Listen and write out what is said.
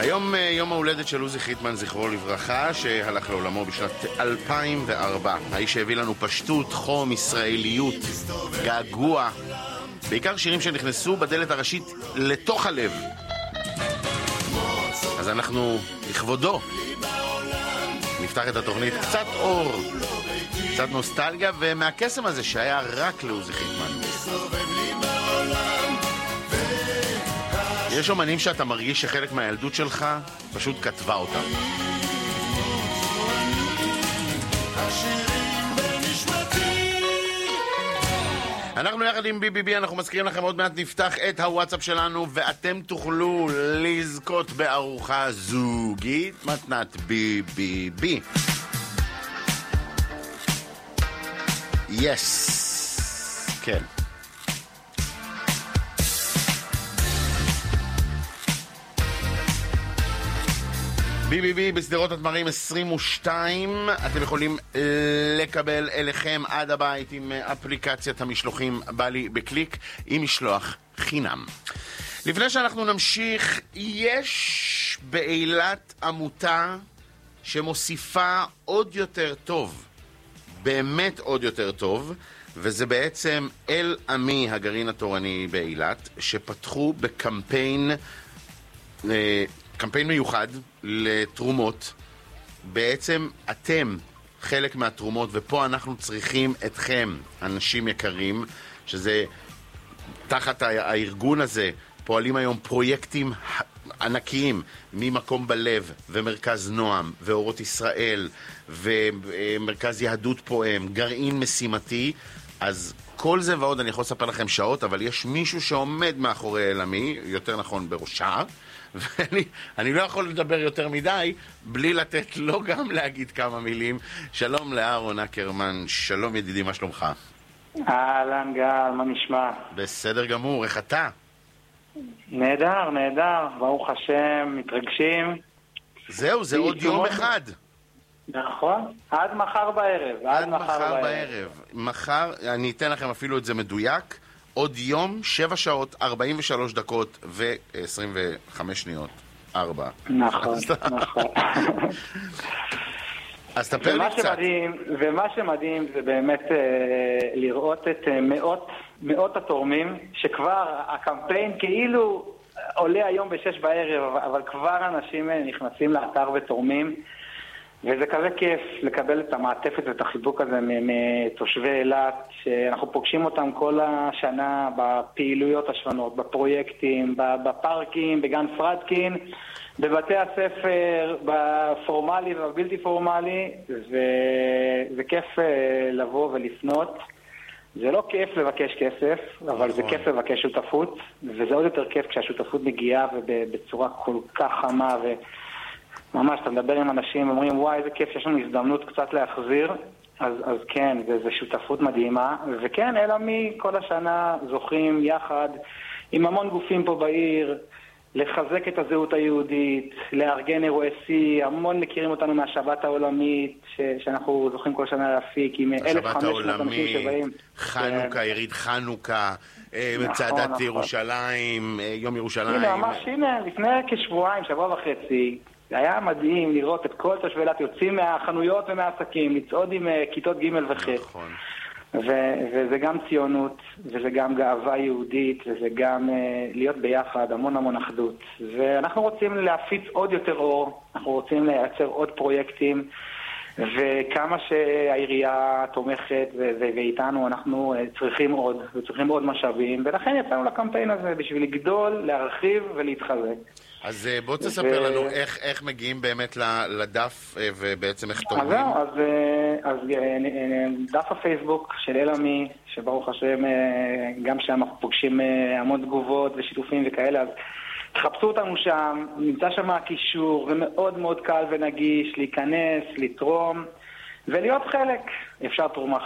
היום יום ההולדת של עוזי חיטמן, זכרו לברכה, שהלך לעולמו בשנת 2004. האיש שהביא לנו פשטות, חום, ישראליות, געגוע, בעיקר שירים שנכנסו בדלת הראשית לתוך הלב. אז אנחנו לכבודו נפתח את התוכנית, קצת אור, קצת נוסטלגיה, ומהקסם הזה שהיה רק לעוזי חיטמן. יש אומנים שאתה מרגיש שחלק מהילדות שלך פשוט כתבה אותם. אנחנו יחד עם BBB, אנחנו מזכירים לכם, עוד מעט נפתח את הוואטסאפ שלנו ואתם תוכלו לזכות בארוחה זוגית מתנת BBB. כן. BBB בסדרות התמרים 22, אתם יכולים לקבל אליכם עד הבית עם אפליקציית המשלוחים בא לי בקליק עם משלוח חינם. לפני שאנחנו נמשיך, יש באילת עמותה שמוסיפה עוד יותר טוב, באמת עוד יותר טוב, וזה בעצם אל עמי, הגרעין התורני באילת, שפתחו בקמפיין מיוחד לתרומות. בעצם אתם חלק מהתרומות, ופה אנחנו צריכים אתכם, אנשים יקרים, שזה תחת הארגון הזה פועלים היום פרויקטים ענקיים, ממקום בלב ומרכז נועם ואורות ישראל ומרכז יהדות פועם, גרעין משימתי. אז כל זה ועוד אני יכול לספר לכם שעות, אבל יש מישהו שעומד מאחורי אל עמי, יותר נכון בראשה, ואני לא יכול לדבר יותר מדי בלי לתת לו גם להגיד כמה מילים. שלום לאהרון אקרמן, שלום ידידי, מה שלומך? אהלן גל, מה נשמע? בסדר גמור, איך אתה? נהדר, ברוך השם, מתרגשים. זהו, זה עוד יום אחד. נכון, עד מחר בערב. מחר, אני אתן לכם אפילו את זה מדויק, עוד יום, 7 שעות, 43 דקות ו-25 שניות. 4. נכון. אז תפר לי קצת. ומה שמדהים זה באמת לראות את מאות התורמים, שכבר הקמפיין כאילו עולה היום ב6 בערב, אבל כבר אנשים נכנסים לאתר ותורמים, וזה כזה כיף לקבל את המעטפת ואת החיבוק הזה מתושבי אילת, שאנחנו פוגשים אותם כל השנה בפעילויות השונות, בפרויקטים, בפארקים, בגן פרדקין, בבתי הספר, בפורמלי ובבלתי פורמלי, וזה כיף לבוא ולפנות. זה לא כיף לבקש כסף, אבל זה כיף לבקש שותפות, וזה עוד יותר כיף כשהשותפות מגיעה ובצורה כל כך חמה ממש, אתה מדבר עם אנשים ואומרים, וואי, איזה כיף, יש לנו הזדמנות קצת להחזיר. אז כן, זה שותפות מדהימה. וכן, אל עמי כל השנה זוכים יחד עם המון גופים פה בעיר, לחזק את הזהות היהודית, לארגן אירועי שיא. המון מכירים אותנו מהשבת העולמית, שאנחנו זוכים כל שנה להפיק עם 1,500 אנשים שבאים. חנוכה, יריד חנוכה, מצעדת ירושלים, יום ירושלים. הנה, ממש, לפני כשבועיים, שבוע וחצי, היה מדהים לראות את כל תושבי אילת יוצאים מהחנויות ומהעסקים, לצעוד עם כיתות ג' וח'. נכון. וזה גם ציונות, וזה גם גאווה יהודית, וזה גם להיות ביחד, המון אחדות. ואנחנו רוצים להפיץ עוד יותר אור, אנחנו רוצים לייצר עוד פרויקטים, וכמה שהעירייה תומכת ואיתנו, אנחנו צריכים עוד משאבים, ולכן יצאנו לקמפיין הזה בשביל לגדול, להרחיב ולהתחזק. אז בוא תספר לנו איך מגיעים באמת לדף ובעצם איך תורמים. אז דף הפייסבוק של אל עמי, שברוך השם גם שם אנחנו פוגשים המון תגובות ושיתופים וכאלה, אז תחפשו אותנו שם, נמצא שם הקישור, ומאוד מאוד קל ונגיש להיכנס, לתרום ולהיות חלק. אפשר תרומה